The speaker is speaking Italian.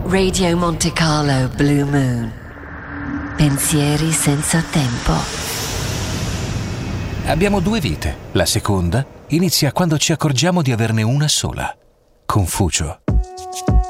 Radio Monte Carlo Blue Moon. Pensieri senza tempo. Abbiamo 2 vite. La seconda inizia quando ci accorgiamo di averne una sola. Confucio.